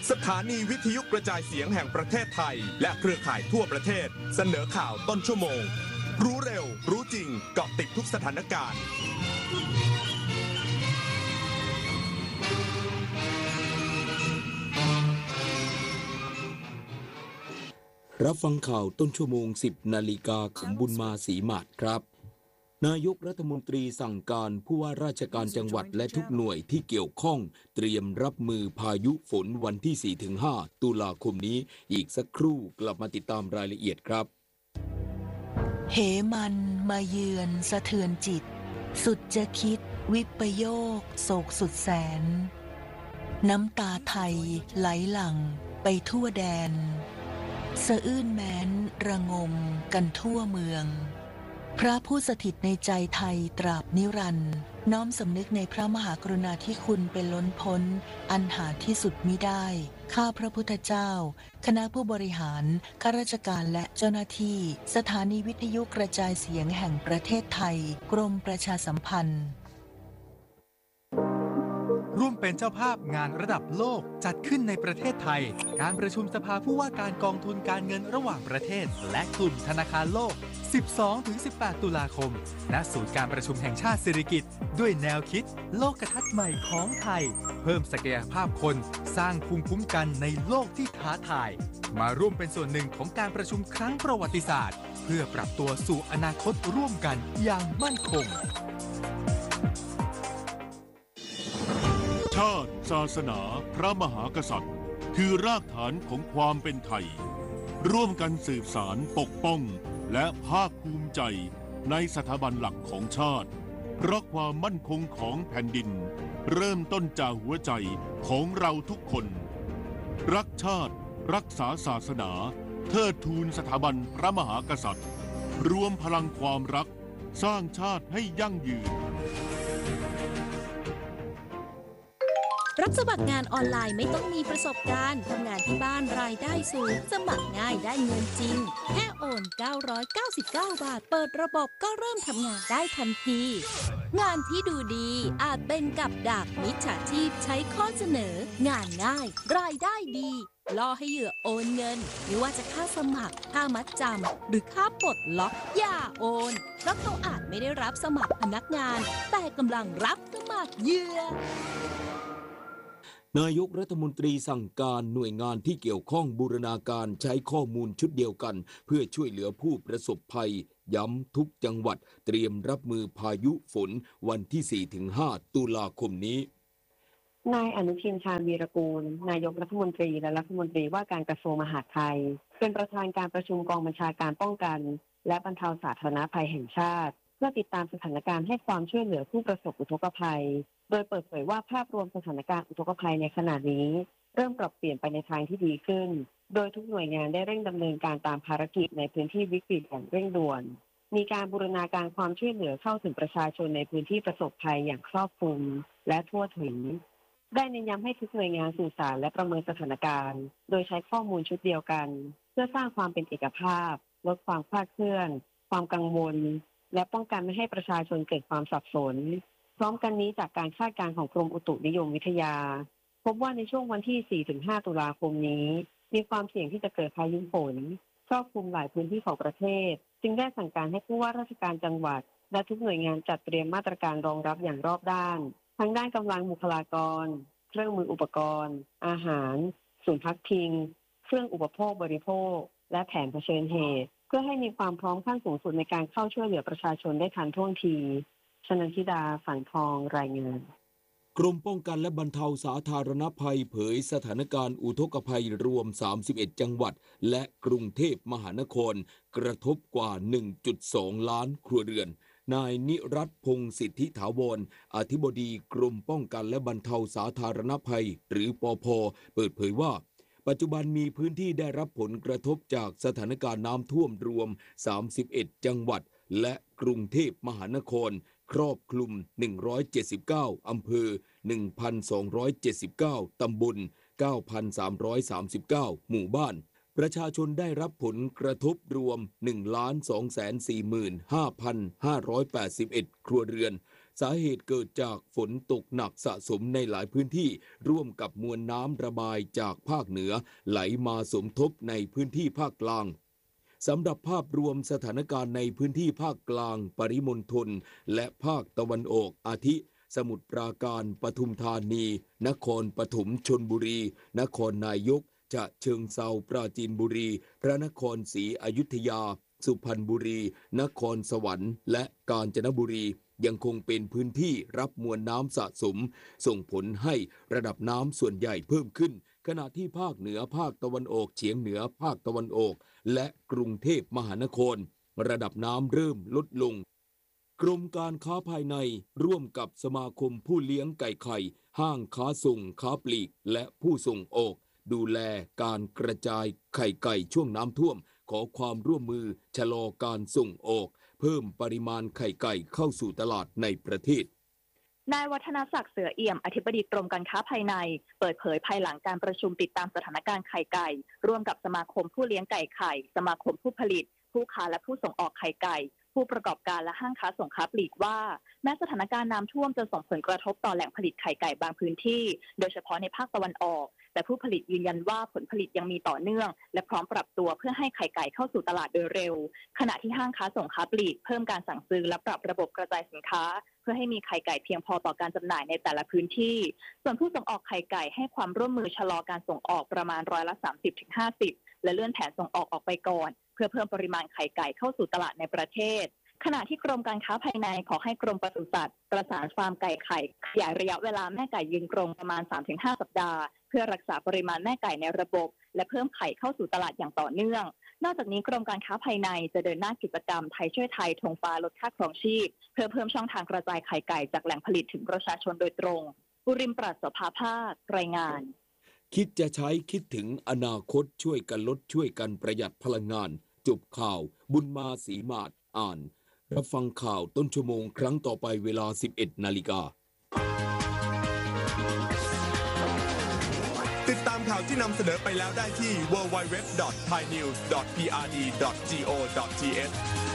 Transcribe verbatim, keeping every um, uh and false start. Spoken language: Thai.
สถานีวิทยุกระจายเสียงแห่งประเทศไทยและเครือข่ายทั่วประเทศเสนอข่าวต้นชั่วโมงรู้เร็วรู้จริงเกาะติดทุกสถานการณ์รับฟังข่าวต้นชั่วโมงสิบนาฬิกาของบุญมาศรีมาศครับนายกรัฐมนตรีสั่งการผู้ว่าราชการจังหวัดและทุกหน่วยที่เกี่ยวข้องเตรียมรับมือพายุฝนวันที่ สี่ถึงห้า ตุลาคมนี้อีกสักครู่กลับมาติดตามรายละเอียดครับเหมันมาเยือนสะเทือนจิตสุดจะคิดวิปโยคโศกสุดแสนน้ำตาไทยไหลหลั่งไปทั่วแดนสะอื้นแม้นระงมกันทั่วเมืองพระผู้สถิตในใจไทยตราบนิรันดร์น้อมสำนึกในพระมหากรุณาธิคุณเป็นล้นพ้นอันหาที่สุดมิได้ข้าพระพุทธเจ้าคณะผู้บริหารข้าราชการและเจ้าหน้าที่สถานีวิทยุกระจายเสียงแห่งประเทศไทยกรมประชาสัมพันธ์ร่วมเป็นเจ้าภาพงานระดับโลกจัดขึ้นในประเทศไทยการประชุมสภาผู้ว่าการกองทุนการเงินระหว่างประเทศและกลุ่มธนาคารโลก สิบสองถึงสิบแปด ตุลาคมณศูนย์การประชุมแห่งชาติสิริกิติ์ด้วยแนวคิดโลกทัศน์ใหม่ของไทยเพิ่มศักยภาพคนสร้างภูมิคุ้มกันในโลกที่ท้าทายมาร่วมเป็นส่วนหนึ่งของการประชุมครั้งประวัติศาสตร์เพื่อปรับตัวสู่อนาคตร่วมกันอย่างมั่นคงชาติศาสนาพระมหากษัตริย์คือรากฐานของความเป็นไทยร่วมกันสืบสานปกป้องและภาคภูมิใจในสถาบันหลักของชาติเพราะความมั่นคงของแผ่นดินเริ่มต้นจากหัวใจของเราทุกคนรักชาติรักษาศาสนาเทิดทูนสถาบันพระมหากษัตริย์รวมพลังความรักสร้างชาติให้ยั่งยืนรับสมัครงานออนไลน์ไม่ต้องมีประสบการณ์ทำงานที่บ้านรายได้สูงสมัครง่ายได้เงินจริงแค่โอนเก้าร้อยเก้าสิบเก้าบาทเปิดระบบก็เริ่มทำงานได้ทันทีงานที่ดูดีอาจเป็นกับดักมิจฉาชีพใช้ข้อเสนองานง่ายรายได้ดีล่อให้เหยื่อโอนเงินไม่ว่าจะค่าสมัครค่ามัดจำหรือค่าปลดล็อกอย่าโอนเพราะเขาอาจไม่ได้รับสมัครพนักงานแต่กำลังรับสมัครเหยื่อนายกรัฐมนตรีสั่งการหน่วยงานที่เกี่ยวข้องบูรณาการใช้ข้อมูลชุดเดียวกันเพื่อช่วยเหลือผู้ประสบภัยย้ำทุกจังหวัดเตรียมรับมือพายุฝนวันที่ สี่ถึงห้า ตุลาคมนี้นายอนุทินชาญวีรกูลนายกรัฐมนตรีและรัฐมนตรีว่าการกระทรวงมหาดไทยเป็นประธานการประชุมกองบัญชาการป้องกันและบรรเทาสาธารณภัยแห่งชาติเพื่อติดตามสถานการณ์ให้ความช่วยเหลือผู้ประสบอุทกภัยโดยเปิดเผยว่าภาพรวมสถานการณ์อุทกภัยในขณะนี้เริ่มปรับเปลี่ยนไปในทางที่ดีขึ้นโดยทุกหน่วยงานได้เร่งดำเนินการตามภารกิจในพื้นที่วิกฤตอย่างเร่งด่วนมีการบูรณาการความช่วยเหลือเข้าถึงประชาชนในพื้นที่ประสบภัยอย่างครอบคลุมและทั่วถึงได้เน้นย้ำให้ทุกหน่วยงานสื่อสารและประเมินสถานการณ์โดยใช้ข้อมูลชุดเดียวกันเพื่อสร้างความเป็นเอกภาพลดความคลาดเคลื่อนความกังวลและป้องกันไม่ให้ประชาชนเกิดความสับสนพร้อมกันนี้จากการคาดการณ์ของกรมอุตุนิยมวิทยาพบว่าในช่วงวันที่ สี่ถึงห้า ตุลาคมนี้มีความเสี่ยงที่จะเกิดพายุฝนครอบคลุมหลายพื้นที่ของประเทศจึงได้สั่งการให้ผู้ว่าราชการจังหวัดและทุกหน่วยงานจัดเตรียมมาตรการรองรับอย่างรอบด้านทั้งด้านกำลังบุคลากรเครื่องมืออุปกรณ์อาหารศูนย์พักพิงเครื่องอุปโภคบริโภคและแผนเผชิญเหตุเพื่อให้มีความพร้อมขั้นสูงสุดในการเข้าช่วยเหลือประชาชนได้ทันท่วงทีชนันทิดาฝันทองรายงานกรมป้องกันและบรรเทาสาธารณภัยเผยสถานการณ์อุทกภัยรวมสามสิบเอ็ดจังหวัดและกรุงเทพมหานครกระทบกว่า หนึ่งจุดสอง ล้านครัวเรือนนายนิรัตน์พงษ์สิทธิถาวรอธิบดีกรมป้องกันและบรรเทาสาธารณภัยหรือปภ.เปิดเผยว่าปัจจุบันมีพื้นที่ได้รับผลกระทบจากสถานการณ์น้ำท่วมรวมสามสิบเอ็ดจังหวัดและกรุงเทพมหานครครอบคลุมหนึ่งร้อยเจ็ดสิบเก้าอำเภอ หนึ่งพันสองร้อยเจ็ดสิบเก้า ตำบล เก้าพันสามร้อยสามสิบเก้า หมู่บ้านประชาชนได้รับผลกระทบรวม หนึ่งล้านสองแสนสี่หมื่นห้าพันห้าร้อยแปดสิบเอ็ด ครัวเรือนสาเหตุเกิดจากฝนตกหนักสะสมในหลายพื้นที่ร่วมกับมวลน้ำระบายจากภาคเหนือไหลมาสมทบในพื้นที่ภาคกลางสำหรับภาพรวมสถานการณ์ในพื้นที่ภาคกลางปริมณฑลและภาคตะวันออกอาทิสมุทรปราการปทุมธานีนครปฐมชลบุรีนครนายกฉะเชิงเทราปราจีนบุรีพระนครศรีอยุธยาสุพรรณบุรีนครสวรรค์และกาญจนบุรียังคงเป็นพื้นที่รับมวลน้ำสะสมส่งผลให้ระดับน้ำส่วนใหญ่เพิ่มขึ้นขณะที่ภาคเหนือภาคตะวันออกเฉียงเหนือภาคตะวันออกและกรุงเทพมหานครระดับน้ำเริ่มลดลงกรมการค้าภายในร่วมกับสมาคมผู้เลี้ยงไก่ไข่ห้างค้าส่งค้าปลีกและผู้ส่งออกดูแลการกระจายไข่ไก่ช่วงน้ำท่วมขอความร่วมมือชะลอการส่งออกเพิ่มปริมาณไข่ไก่เข้าสู่ตลาดในประเทศนายวัฒนศักดิ์เสือเอี่ยมอธิบดีกรมการค้าภายในเปิดเผยภายหลังการประชุมติดตามสถานการณ์ไข่ไก่ร่วมกับสมาคมผู้เลี้ยงไก่ไข่สมาคมผู้ผลิตผู้ค้าและผู้ส่งออกไข่ไก่ผู้ประกอบการและห้างค้าส่งค้าปลีกว่าแม้สถานการณ์น้ำท่วมจะส่งผลกระทบต่อแหล่งผลิตไข่ไก่บางพื้นที่โดยเฉพาะในภาคตะวันออกแต่ผู้ผลิตยืนยันว่าผลผลิตยังมีต่อเนื่องและพร้อมปรับตัวเพื่อให้ไข่ไก่เข้าสู่ตลาดโดยเร็วขณะที่ห้างค้าส่งค้าปลีกเพิ่มการสั่งซื้อและปรับระบบกระจายสินค้าเพื่อให้มีไข่ไก่เพียงพอต่อการจำหน่ายในแต่ละพื้นที่ส่วนผู้ส่งออกไข่ไก่ให้ความร่วมมือชะลอการส่งออกประมาณร้อยละ สามสิบถึงห้าสิบ และเลื่อนแผนส่งออกออกไปก่อนเพื่อเพิ่มปริมาณไข่ไก่เข้าสู่ตลาดในประเทศขณะที่กรมการค้าภายในขอให้กรมปศุสัตว์ประสานฟาร์มไก่ไข่ขยายระยะเวลาแม่ไก่ยืนกรงประมาณ สามถึงห้า สัปดาห์เพื่อรักษาปริมาณแม่ไก่ในระบบและเพิ่มไข่เข้าสู่ตลาดอย่างต่อเนื่องนอกจากนี้กรมการค้าภายในจะเดินหน้ากิจกรรมไทยช่วยไทยธงฟ้าลดค่าครองชีพเพื่อเพิ่มช่องทางกระจายไข่ไก่จากแหล่งผลิตถึงประชาชนโดยตรงบุริมปราศภาภาครายงานคิดจะใช้คิดถึงอนาคตช่วยกันลดช่วยกันประหยัดพลังงานจบข่าวบุญมาศรีมาศอ่านรับฟังข่าวต้นชั่วโมงครั้งต่อไปเวลา สิบเอ็ด นาฬิกาติดตามข่าวที่นำเสนอไปแล้วได้ที่ ดับเบิลยู ดับเบิลยู ดับเบิลยู ดอท ไทยนิวส์ ดอท พี อาร์ ดี ดอท จี โอ ดอท ที เอช